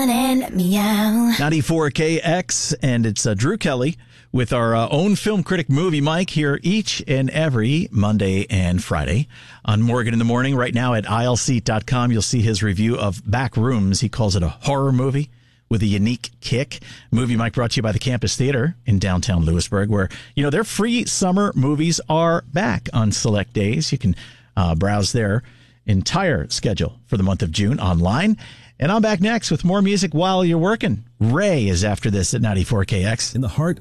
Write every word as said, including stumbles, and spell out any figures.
And meow. ninety-four K X, and it's uh, Drew Kelly with our uh, own film critic Movie Mike here each and every Monday and Friday on Morgan in the Morning. Right now at aisle seat dot com, you'll see his review of Back Rooms. He calls it a horror movie with a unique kick. Movie Mike brought to you by the Campus Theater in downtown Lewisburg, where, you know, their free summer movies are back on select days. You can uh, browse their entire schedule for the month of June online. And I'm back next with more music while you're working. Ray is after this at ninety-four K X. In the heart